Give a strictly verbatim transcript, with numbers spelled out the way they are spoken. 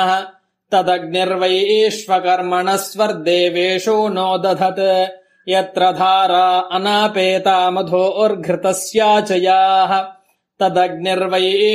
तदग्निर्वैश्वकर्मणः स्वर्देवेषु नोदधत् यत्र धारा अनापेता मधोर्घृतस्याचयाः तदग्निर्वै